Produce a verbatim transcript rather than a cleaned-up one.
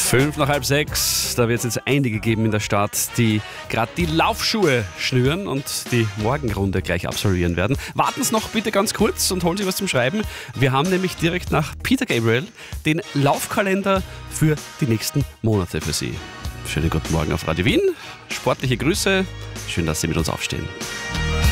Fünf nach halb sechs, da wird es jetzt einige geben in der Stadt, die gerade die Laufschuhe schnüren und die Morgenrunde gleich absolvieren werden. Warten Sie noch bitte ganz kurz und holen Sie was zum Schreiben. Wir haben nämlich direkt nach Peter Gabriel den Laufkalender für die nächsten Monate für Sie. Schönen guten Morgen auf Radio Wien, sportliche Grüße, schön, dass Sie mit uns aufstehen.